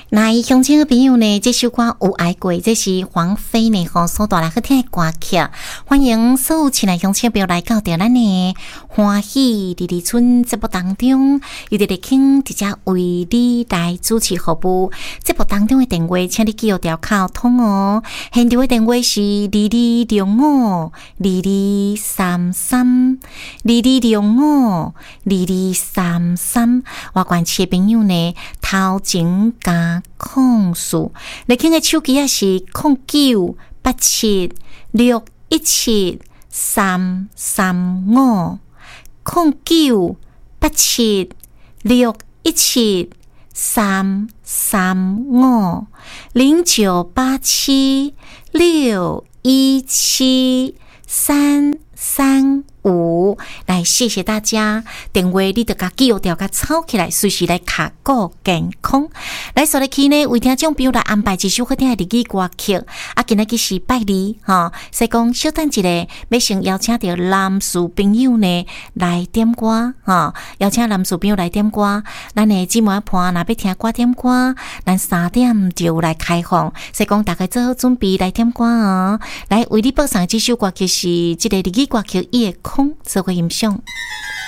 那乡亲的朋友呢，这首歌有爱过，这是黄飞呢所带来好听的歌曲。欢迎所有亲爱乡亲朋友来到咱的欢喜二二村节目当中，又在听一只为你来主持服务。节目当中的电话，请你记好条卡通哦。现场的电话是2205223322052233。我关切朋友呢，头前加控诉，你听的手机也是0987617335099176173335。来，谢谢大家。电话你得甲记号条甲抄起来，随时来卡顾健康。来，所来去呢，为听众朋友来安排一首好听的日语歌曲。今仔日是拜二哈，所以讲小等一下，要先邀请到男士朋友呢来点歌哈，邀请男士朋友来点歌。咱的姊妹伴若要听歌点歌，咱3点就来开放。所以讲大家做好准备来点歌哦。来，为你播送这首歌曲是这个日语歌曲《夜空》，做个欣赏。